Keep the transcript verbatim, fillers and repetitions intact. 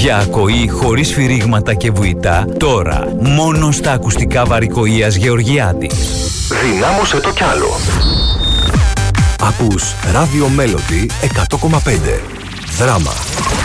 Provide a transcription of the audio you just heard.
Για ακοή χωρίς σφυρίγματα και βουητά, τώρα μόνο στα ακουστικά Βαρικοΐας Γεωργιάδη. Δυνάμωσε το κι άλλο. Ακούς Radio Melody εκατό κόμμα πέντε. Δράμα.